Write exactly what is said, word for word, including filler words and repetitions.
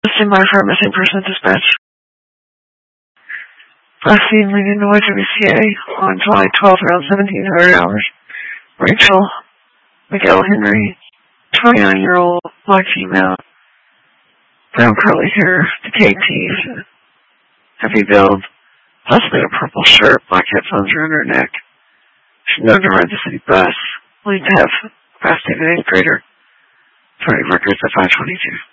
Listing by for missing person dispatch. Last seen leaving the W C A on July twelfth around seventeen hundred hours. Rachel Miguel Henry, twenty-nine-year-old black female, brown curly hair, decayed teeth, heavy build, possibly a purple shirt, black headphones around her neck. She's known to ride the city bus, believed to have capacity of an eighth grader. Attorney records at five twenty-two.